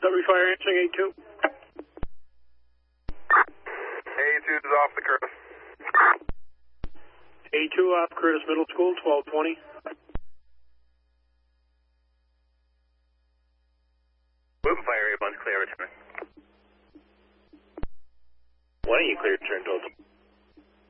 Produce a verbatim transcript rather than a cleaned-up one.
W Fire answering A two. A two is off the Curtis. A two off Curtis Middle School, twelve twenty.